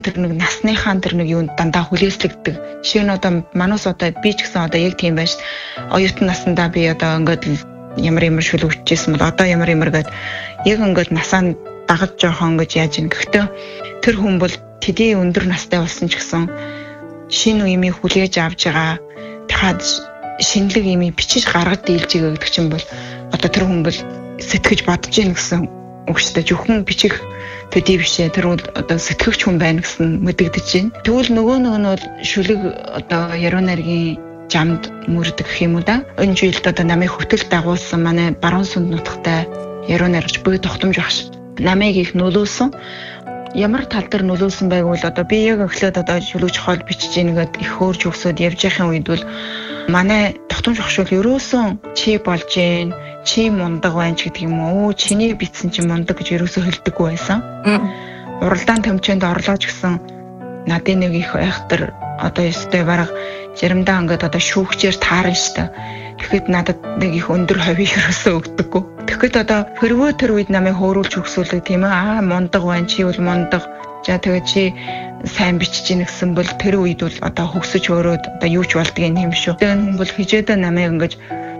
тэр нэг насныхаа тэр нэг юунд дандаа хүлээслэгдэг. Жишээ нь одоо манус одоо би ч гэсэн одоо яг тийм байж оюутан наснда би одоо ингээд ямар шүлгүүчсэн бол одоо ямар гэд яг ингээд насаа дагаж жоохон гэж яаж ин гэхдээ тэр хүн бол тэдний өндөр настай болсон ч гэсэн шинэ үеийг хүлээж авж байгаа дахиад шинэлэг юмыг бичиж гаргаж дийлж байгаа гэдэг чинь бол одоо тэр хүн бол сэтгэж бодож ийн гэсэн үг шүү дээ. Зөвхөн бичих төдий бишээ тэр бол одоо сэтгэгч хүн байна гэсэн мэдэгдэж байна. Тэгвэл нөгөө нь бол шүлэг одоо яруу найргийн жамд мөрдөг гэх юм уу да. Энэ жилд одоо намайг хөтөл дагуулсан манай баруун сүнд нутагтай яруу найрагч буй тогтомж багш намайг их нөлөөсөн. Ямар тал дээр нөлөөсөн байг бол одоо би яг эхлээд одоо шүлэг чухал бичиж ийнгээд их хөөрж өгсөд явж байхын үед бол манай тогтомж багш бол ерөөсөн чи болж гин чи мундаг байна ч гэдэг юм уу. Чиний бичсэн чи мундаг гэж ерөөсөө хэлдэггүй байсан. Уралдаан томчонд орлооч гэсэн надын нэг их айхтар одоо ёстой бараг заримдаа ингээд одоо шүүгчээр таарна штэ. Тэгэхэд надад нэг их өндөр хавийг ерөөсөө өгдөггүй. Тэгэхэд одоо хэрвээ тэр үед намайг хөөрүүлж өгсүүлдэг тийм ээ. Мундаг байна чи бол мундаг. За тэгээ чи сайн бичиж ийн гэсэн бол тэр үед бол одоо хөгсөж өрөөд одоо юу ч болдгийг юм шүү. Тэр хүн бол хижээдээ намайг ингээд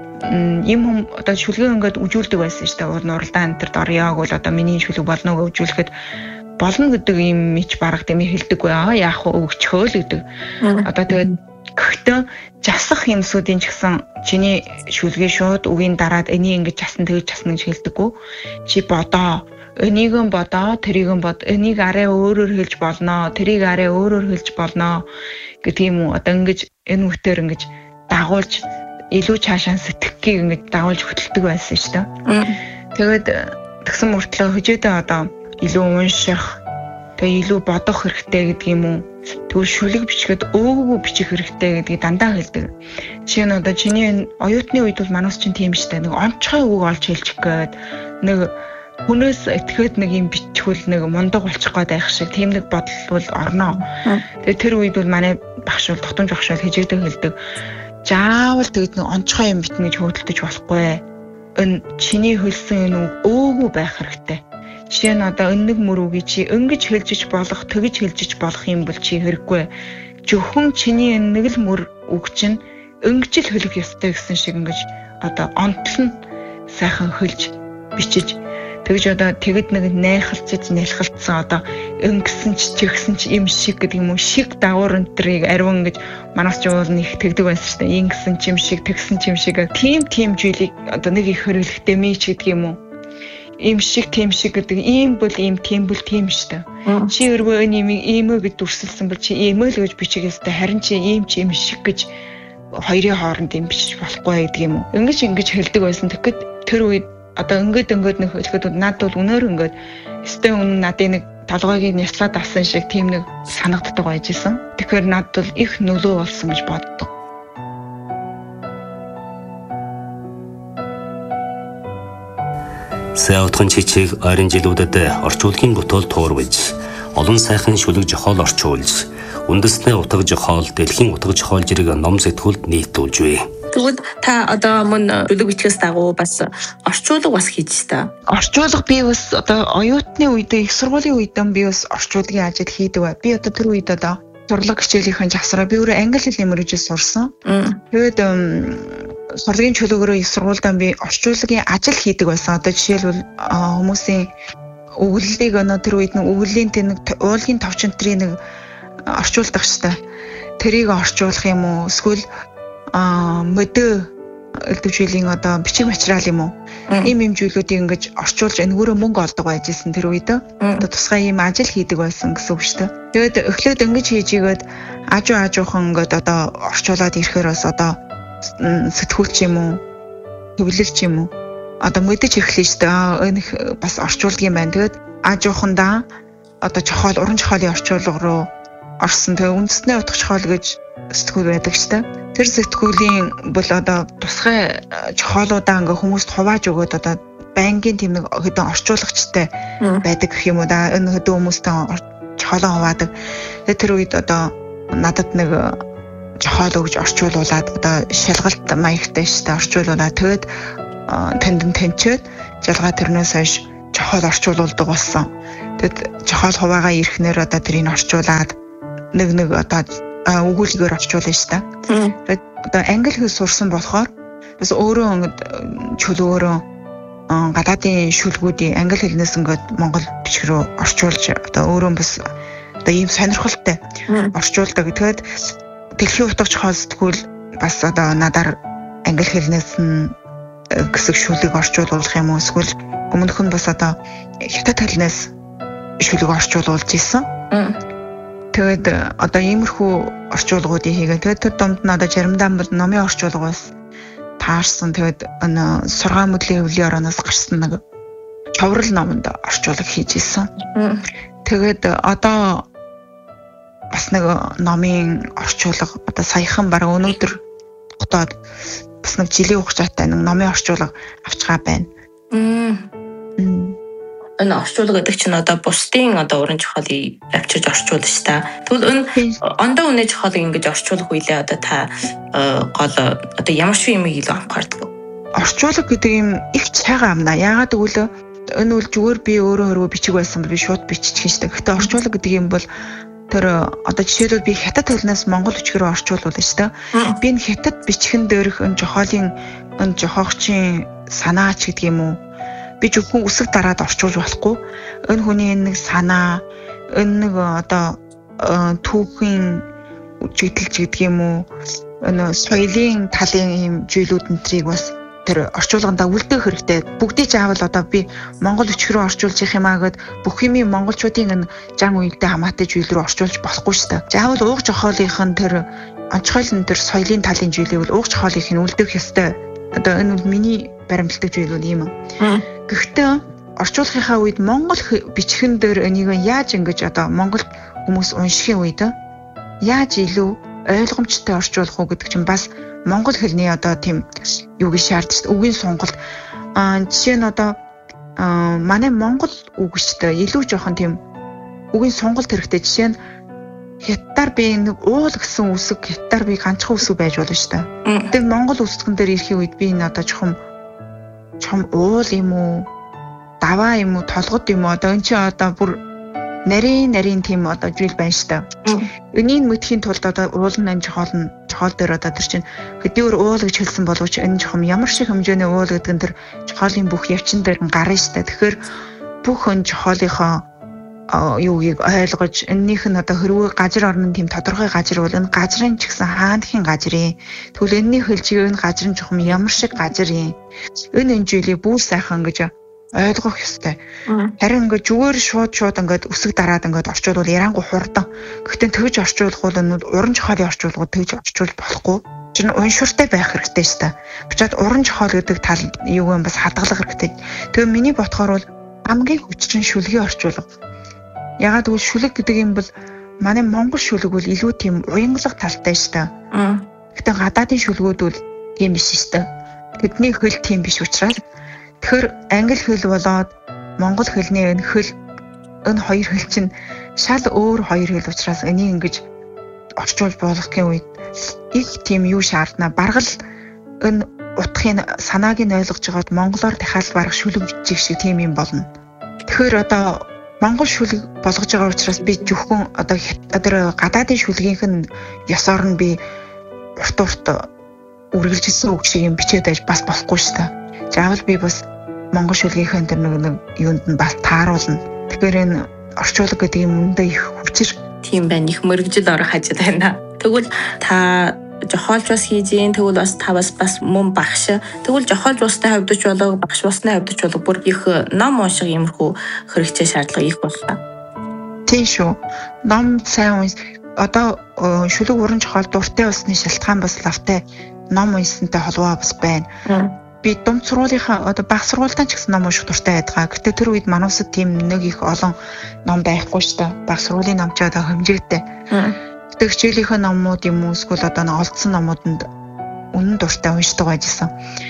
юм хүм одоо шүлгээ ингээд үжүүлдэг байсан шүү дээ. Уралдаан тэр дорёог бол одоо миний шүлэг болно гэж үжүүлэхэд болно гэдэг юм ич бараг тийм хэлдэггүй. Яах вэ өгчхөө л гэдэг. Одоо тэгээд гэхдээ жасах юмсуудын ч гэсэн чиний шүлгээ шууд үгийн дараад энийг ингэж жасан тэгж жасна гэж хэлдэггүй. Чи бодоо энийг нь бодоо, тэрийг нь бод. Энийг арай өөрөөр хэлж болно, тэрийг арай өөрөөр хэлж болно гэдэг юм уу. Одоо ингэж энэ үгээр ингэж дагуулж илүү цаашаа сэтгэхийг ингэж дагуулж хөтэлдэг байсан шүү дээ. Тэгээд тэгсэн мөртлөө хөжөөдөө одоо илүү унших, тэгээ илүү бодох хэрэгтэй гэдэг юм уу. Тэгвэл шүлэг бичгээд өөөгөө бичих хэрэгтэй гэдгийг дандаа хэлдэг. Жишээ нь одоо чиний оюутны үед бол манус чинь тийм шүү дээ. Нэг онцгой үг олж хэлчих гээд нэг хүнээс итгэхэд нэг юм бичвэл нэг мундаг болчих гээд байх шиг тийм нэг бодол бол орноо. Тэгээ тэр үед бол манай багш бол тогтомж багш бол хижээдээ хэлдэг. Заавал тэгэд нэг онцгой юм битнэ гэж хөдөлдөж болохгүй. Энэ чиний хөлсөн энэ үг өөөгөө байх хэрэгтэй. Жишээ нь одоо энэ нэг мөр үгийг чи ингэж хэлжиж болох, тэгж хэлжиж болох юм бол чи хэрэггүй. Зөвхөн чиний энэ нэг л мөр үг чинь ингэж л хэлэх ёстой гэсэн шиг ингэж одоо онтол нь сайхан хэлж бичиж тэгж одоо тэгэд нэг найхалцаж нэлхэлцсэн одоо өнгөсөн ч чигсэн ч юм шиг гэдэг юм уу шиг дагуур энтрийг ариун гэж манаас ч уул нэг тэгдэг байсан шүү дээ. Ингэсэн ч юм шиг тэгсэн ч юм шиг тийм зүйлийг одоо нэг их хэрэглэхтэй мий ч гэдэг юм уу. Ийм шиг тийм шиг гэдэг ийм бол ийм тийм бол тийм шүү дээ. Чи өргөө энэ ийм гэж дүрсэлсэн бол чи ийм л гэж бичих ёстой. Харин чи ийм ч юм шиг гэж хоёрын хооронд юм бичиж болохгүй гэдэг юм уу. Ингэж хэлдэг байсан. Тэгэхээр тэр үед одоо ингээд нэг хэлэхэд надад бол өнөөр ингээд өстэй өмнө надын нэг толгойг няслаад авсан шиг тийм нэг санагддаг байжсэн. Тэгэхээр надад бол их нөлөө болсон гэж боддог. Саутхан чичиг ойрын жилүүдэд орчуулгын готол туурвж олон сайхан шүлэг жохол орчуулж үндэснээ утга жохол дэлхийн утга жохол зэрэг ном сэтгүүлд нийтүүлж бай. Тэгвэл та одоо мөн шүлэг бичлээс дагуу бас орчуулга бас хийж та. Орчуулга би бас одоо оюутны үедээ их сургуулийн үедээ би бас орчуулгын ажил хийдэг бай. Би одоо тэр үед одоо сурлаг хичээлийнхэн жавсараа би өөрөө англи хэлний мөрөжөс сурсан. Тэгээд сурлагын чөлөөгөөрөө их сургуультай би орчуулгын ажил хийдэг байсан. Одоо жишээлбэл хүмүүсийн өгүүллийг тэр үед нэг өгүүллийн тэр нэг уулын товчонтрийн нэг орчуулдаг штэ. Тэрийг орчуулах юм уу? Эсвэл мөдөө элдвжилийн одоо бичиг материал юм уу? Ийм зүйлүүдийг ингэж орчуулж энэгээрээ мөнгө олдог байжсэн тэр үед. Одоо тусгай ийм ажил хийдэг байсан гэсэн үг штэ. Тэгээд эхлээд ингэж хийж игээд аажуухан ингээд одоо орчуулад ирэхээр бас одоо сэтгүүлч юм уу? Төвлөрч юм уу? Одоо мэдэж эхлэв штэ. Энэ бас орчуулдаг юм байна. Тэгээд аажуухандаа одоо чохол уран чохолын орчуулга руу орсон. Тэгээ үндэсний утга чохол гэж сэтгүүл байдаг штэ. Тэр сэтгүүлийн бол одоо тусгай чохолуудаа ингээ хүмүүст хувааж өгөөд одоо байнгын тийм нэг хэдэн орчуулагчтай байдаг гэх юм уу да. Энэ хэдэн хүмүүстэй чохолоо хуваадаг. Тэгээ тэр үед одоо надад нэг чохол өгж орчуулуулад одоо шалгалт маягтай штэ орчуулуулаад тэгээд танд тэнчээд жалгаа тэрнээс хойш чохол орчуулуулдаг болсон. Тэгэд жохол хуваагаа ирэхнээр одоо тэрийг орчуулад нэг одоо өгүүлгээр орчуулна шүү дээ. Тэгээд одоо англи хэл сурсан болохоор бас өөрөө чөлөөрөө гадаадын шүлгүүдийн англи хэлнээс ингээд монгол бичиг рүү орчуулж одоо өөрөө бас одоо ийм сонирхолтой орчуулдаг. Тэгээд дэлхийн утга жохол сэтгүүл бас одоо надаар англи хэлнээс нь хэсэг шүлгийг орчуулах юм уу эсвэл өмнөх нь бас одоо хятад хэлнээс шүлгийг орчуулж исэн. Тэгээд одоо иймэрхүү орчуулгуудыг хийгээд тэгээд тэр дунд нь одоо заримдаа бол номын орчуулгаас таарсан тэгээд сургаан мөдлийн хөвлийн орооноос гарсан нэг човрол номонд орчуулга хийж исэн. Тэгээд одоо бас нэг номын орчуулга одоо саяхан бараг өнөөдөр хотод бас нэг жилийн хугацаатай нэг номын орчуулга авч байгаа байна. Энэ орчуулга гэдэг чинь одоо бусдын одоо уран зохиолыг авчирж орчуулна шүү дээ. Тэгвэл энэ ондоо үнэ зохиолыг ингэж орчуулах үедээ одоо та гол одоо ямар шиг юм илүү анхаардаг вэ? Орчуулга гэдэг юм их чайгаа амна. Яагаад гэвэл энэ бол зүгээр би өөрөө бичиг байсан бол би шууд биччих шүү дээ. Гэхдээ орчуулга гэдэг юм бол тэр одоо жишээлбэл би хятад хэлнээс монгол үчгээр орчуулуулна шүү дээ. Би энэ хятад бичгэн дээрх энэ жохолын энэ жохогчийн санаач гэдэг юм уу? Би зөвхөн үсэг дараад орчуулж болохгүй. Энэ хүний нэг санаа, энэ нэг одоо түүхийн жигэлж гэдэг юм уу? Энэ соёлын талын юм зүйлүүд энтрийг бас тэр орчуулгандаа үлдээх хэрэгтэй. Бүгдийг заавал одоо би монгол үчгэрөө орчуулж их юмаа гэд бүх юм монголчуудын энэ зам үедээ хамаатай зүйл рүү орчуулж болохгүй шүү дээ. Заавал ууг жохоолынх нь тэр онцгойлон тэр соёлын талын зүйлийг бол ууг жохоолынх нь үлдээх ёстой. Одоо энэ бол миний баримтлагдаг зүйл бол юм. Гэхдээ орчуулгынхаа үед монгол бичгэн дээр энийг яаж ингэж одоо монгол хүмүүс уншихын үед яаж илүү ойлгомжтой орчуулах уу гэдэг чинь бас монгол хэлний одоо тийм юуг шаардж үгийн сонголт жишээ нь одоо манай монгол үгчтэй илүү жоохон тийм үгийн сонголт хэрэгтэй. Жишээ нь хятадаар би нэг уул гэсэн үсэг хятадаар би ганцхан үсэг байж болно шүү дээ. Тэгээд монгол үсгэн дээр ирэхийн үед би энэ одоо чухам уул юм уу даваа юм уу толгод юм уу одоо энэ чи одоо бүр нарийн тийм одоо зүйл байна шүү дээ. Энийг мэдхийн тулд одоо уулын жохол дээр одоо тэр чинь хэдийгээр уул гэж хэлсэн боловч энэ чухам ямар шиг хэмжээний уул гэдэг нь тэр жохолын бүх явчин дээр гарна шүү дээ. Тэгэхээр бүх өн жохолынхоо юугийг ойлгож эннийх нь одоо хэрвээ газар орны тийм тодорхой газар бол энэ газрын ч гэсэн хаандхийн газрын тэгвэл энэний хэлжиг энэ газрын чухам ямар шиг газар юм энэ зүйлийг бүр сайхан гэж ойлгох ёстой. Харин ингээд зүгээр шууд ингээд үсэг дараад ингээд орчуулвал ярангуй хурдан. Гэхдээ тэгж орчуулах бол энэ уран зохиолын орчуулгууд тэгж орчуулж болохгүй. Чинь уншуртай байх хэрэгтэй шүү дээ. Бичээд уран зохиол гэдэг тал юу юм бас хадгалах хэрэгтэй. Тэгээ миний бодохоор бол хамгийн хүчин шүлгийн орчуулга. Ягаад гэвэл шүлэг гэдэг юм бол манай монгол шүлэг бол илүү тийм уянгалаг талтай шүү дээ. Гэхдээ гадаадын шүлгүүд бол тийм биш шүү дээ. Тэдний хэл тийм биш учраас тэгэхээр англи хэл болоод монгол хэлний энэ хоёр хэл чинь шал өөр хоёр хэл учраас энийг ингэж орчуулж болохын үед их тийм юу шаардна. Баргал энэ утгын санааг нь ойлгож байгаад монголоор дахиад барах шүлэг бичих шиг тийм юм болно. Тэгэхээр одоо монгол шүлэг болгож байгаа учраас би зөвхөн одоо гадаадын шүлгийнх нь ёсоор нь би урт үргэлжилсэн үг шиг юм бичээд байж бас болохгүй шүү дээ. Заавал би бас монгол шүлгийнхэн тэр нэг юунд нь бас тааруулна. Тэгэхээр энэ орчуулга гэдэг юм өндөө их хүчээр тийм байна. Их мөрөгжил орох хажууд байна. Тэгвэл та жохоолж бас хийж гин тэгвэл бас та бас мөн багш. Тэгвэл жохоолж бусны хувьд ч болоо багш бусны хувьд ч болоо бүр их ном унших юмрхүү хэрэгцээ шаардлага их боллоо. Тийм шүү. Ном сайн одоо шүлэг уран зохиол дуртай усны шалтгаан бас лавтай ном уншсантай холбоо бас байна. Би дунд сургуулийнхаа одоо баг сургуультаа ч гэсэн ном унших дуртай байдаг. Гэтэ тэр үед манайсад тийм нэг их олон ном байхгүй шүү дээ. Баг сургуулийн ном ч одоо хэмжээтэй. Гэтэ хичээлийнхээ номууд юм уу эсвэл одоо олдсон номууданд үнэн дуртай уншдаг байжсэн.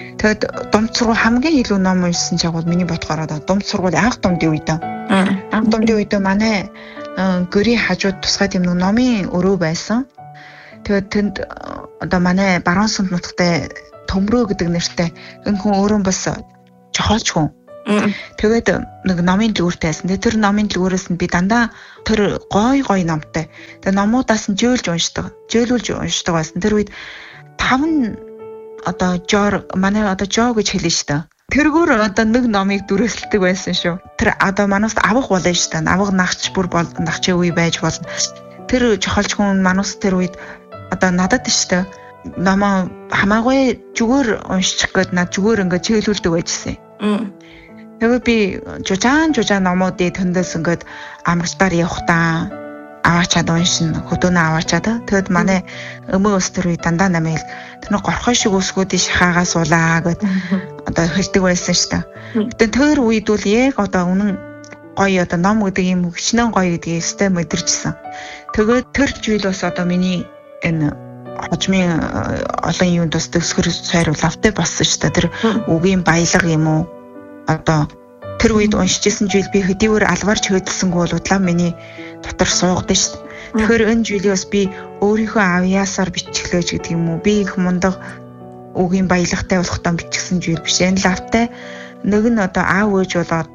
Тэгэд дунд сургууль хамгийн илүү ном уншсан чагууд миний бодохоор одоо дунд сургууль анх дундын үед. Анх дундын үед манай гэрийн хажууд тусгай тийм нэг номын өрөө байсан. Тэгэд тэнд одоо манай баруун сүмд нутагтай Төмрөө гэдэг нэртэй энэ хүн өөрөө бас жохоолч хүн. Тэгээд нэг номын дэлгүүртэй байсан. Тэр номын дэлгүүрээс нь би дандаа тэр гой номтой. Тэгээд номуудаас нь жөөлүүлж уншдаг байсан. Тэр үед 5 манай жоо гэж хэлнэ шүү дээ. Тэргээр нэг номыг дүрслэдэг байсан шүү. Тэр манаас авах болно шүү дээ. Авах нагч үе байж болно. Тэр жохолч хүн манаас тэр үед надад шүү дээ. Номоо хамаагүй зүгээр уншчих гээд над зүгээр ингээд чиглүүлдэг байжсэн. Тэгээд би жужаан номуудыг төндөөс ингээд амралтаар явахдаа аваачаад уншина, хөдөөнөө аваачаад. Тэгэд манай өмөө ус тэр үед дандаа намайг тэр горхой шиг үсгүүдийн шахаагаас улаа гэд хэлдэг байсан шүү дээ. Тэгээд тэр үед бол яг үнэн гоё ном гэдэг юм хичнээн гоё гэдгийг өстэй мэдэрчсэн. Тэгээд тэр зүйл бас миний энэ хожмын олон юунд бас төсгөр сайрвал автай болсон шүү дээ. Тэр үгийн баялаг юм уу? Тэр үед уншижсэн зүйл би хэдийгээр алварч хөдөлсөнгүй бол удлаа миний дотор суугдсан шүү дээ. Тэгэхээр энэ зүйлийг бас би өөрийнхөө авьяасаар бичглэж гэдэг юм уу? Би их мундаг үгийн баялагтай болохтой бичсэн зүйл биш. Энэ лавтай нэг нь аав ээж болоод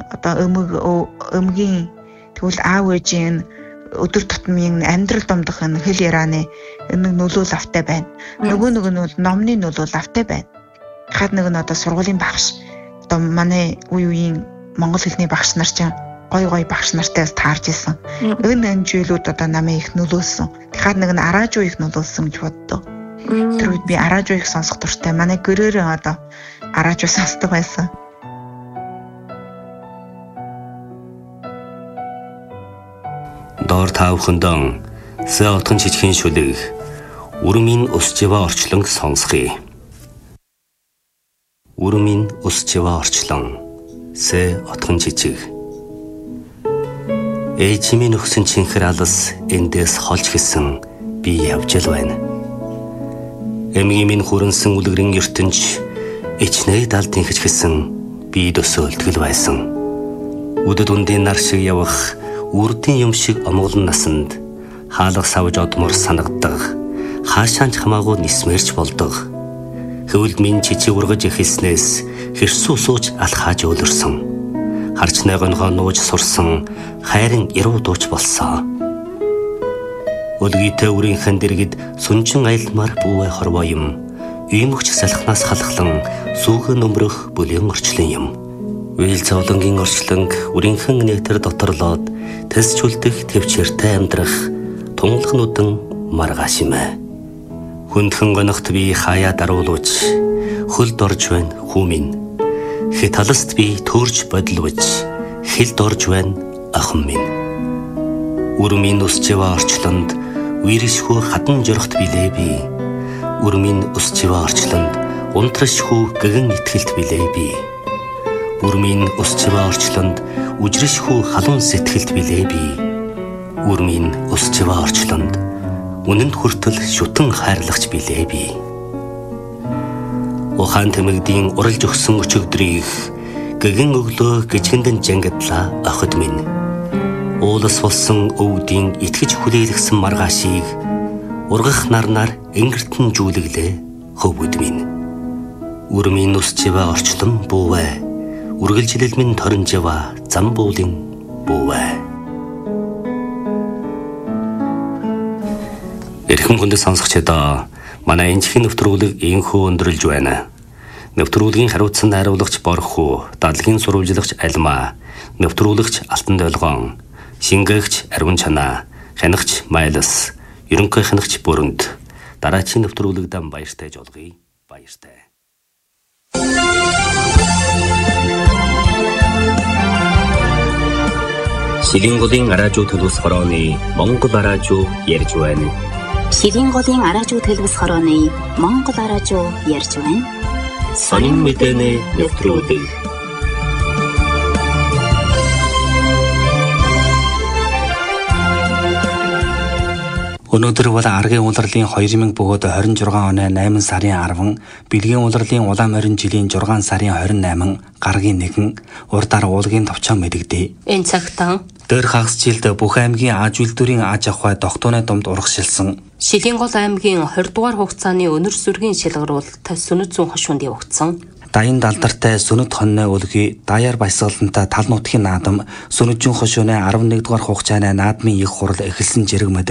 өмгийн тэгвэл аав ээжийн өдөр тутмын амьдрал домдох энэ хэл ярианы энэ нөлөөлөл автай байна. Нөгөө нэг нь бол номны нөлөөлөл автай байна. Хаад нэг нь сургуулийн багш манай үеийн монгол хэлний багш нар чинь гой багш нартай таарж исэн. Энэ зүйлүүд намайг их нөлөөлсөн. Хаад нэг нь араажуу их нөлөөлсөн гэж боддоо. Тэр үед би араажуу их сонсох дуртай. Манай гэрээр араажуу сонсдог байсан. Доор таавхандон сэ отхон жижигхэн шүлэг үрмийн өсчива орчлон сонсхий. Үрмийн өсчива орчлон сэ отхон жижиг. Ээжимийн өгсөн чихэр алс эндээс холж гисэн би явж л байна. Эмгийн минь хүрэнсэн үлгэрийн ертөнч ичнээ далд инхэж гисэн би дөсөөлтгөл байсан. Үдэд үндийн нар шиг явах үрдийн юм шиг омголон насанд хаалга савж одмор санагдаг хаашаанч хамаагүй нисмэрч болдог. Хөвөлд минь чичиг ургаж ихэлснээс хэрсүү сууж алхааж өлөрсөн. Харч найгонхоо нууж сурсан хайрын ирүү дууч болсон. Өлгийтэй үрийнхэн дэргэд сүнжин айлмар бүүвэ хорвоо юм. Иймөгч салхнаас халахлан сүүхэн өмрөх бүлээн орчлон юм. Үйл зовлонгийн орчлонг үрийнхэн нэгтэр доторлоод тэсчүүлдэх төвчээртэй амьдрах тунгалах нүдэн маргааш юм ээ. Хүндхэн гонохт би хаяа даруулж хөлд орж байна хүмин. Хит таласт би төрж бодлож хилд орж байна охин минь. Үрмийн өсчива орчлонд үершхүү хадан жорохт билээ би. Үрмийн өсчива орчлонд унтрашхүү гэгэн итгэлт билээ би. Үрмийн өсчива орчлонд үжрэшхүү халуун сэтгэлд билээ би. Үрмийн өсчива орчлонд үнэнд хүртэл шүтэн хайрлагч билээ би. Ухаан тэмэгдийн уралж өгсөн өчигдрийг гэгэн өглөө гिचгэндэн жангадлаа охид минь. Уулас болсон өвдийн итгэж хүлээлгсэн маргаашийг ургах нарнаар ингэртэн жүүлэглээ хөвгөд минь. Үрмийн өсчива орчлон бүүвэ үргэлжилэл минь торинжава зам буулын бүүвэ. Эрхэм хүндэт сонсогчдоо манай энэхин нэвтрүүлэг инхүү өндөрлж байна. Нэвтрүүлгийн хариуцсан найруулагч Борхуу, дадлгийн сурвалжлагч Алмаа, нэвтрүүлэгч Алтан Долгоон, шингээгч Арвин Чанаа, хянагч Майлас, ерөнхий хянагч Бүрөнд дараагийн нэвтрүүлэгдээ баяртай жолгоё. Баяртай. Шилийн голын араажуу төлөвс хорооны Монгол араажуу ярьж байна. Шилийн голын араажуу төлөвс хорооны Монгол араажуу ярьж байна. Сонин мэдээний нэвтрүүлэг. Өнөөдөр бол аргийн улирлын 2026 оны 8 сарын 10, бэлгийн улирлын улаан морин жилийн 6 сарын 28, гаргийн 1, урдаар уулгийн товчоо мэдэгдээ. Энэ цагтаа Дээр хагас жилд бүх аймгийн аж үйлдвэрийн аж ахуй тогтооны домд урагшилсан. Шилэнгол аймгийн 20 дугаар хугацааны өнөр сүргийн шалгаруулалт сүнэт зүүн хошуунд явагдсан. Даян далдартай сүнэт хонны үлгий даяар баясгалантай тал нутгийн наадам сүнэжин хошууны 11 дугаар хугацааны наадмын их хурал эхэлсэн зэрэг мэд